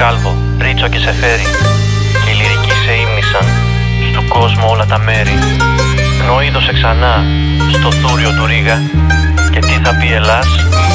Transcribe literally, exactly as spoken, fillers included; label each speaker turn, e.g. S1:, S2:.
S1: κάλβο, ρίτσο και σε φέρει. Και οι λυρικοί σε ύμνησαν στου κόσμου όλα τα μέρη. Ενώ είδωσε ξανά στο θούριο του Ρήγα. Και τι θα πει Ελλάς?